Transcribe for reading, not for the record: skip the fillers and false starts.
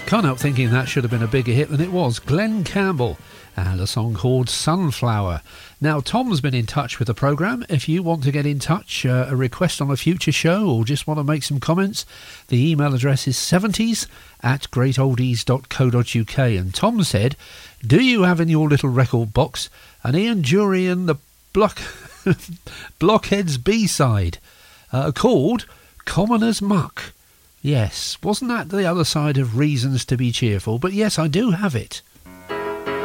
Can't help thinking that should have been a bigger hit than it was. Glenn Campbell and a song called Sunflower. Now, Tom's been in touch with the programme. If you want to get in touch, a request on a future show, or just want to make some comments, the email address is 70s@greatoldies.co.uk. And Tom said, do you have in your little record box an Ian Dury and the Blockheads B-side called Commoner's Muck? Yes, wasn't that the other side of Reasons to be Cheerful? But yes, I do have it.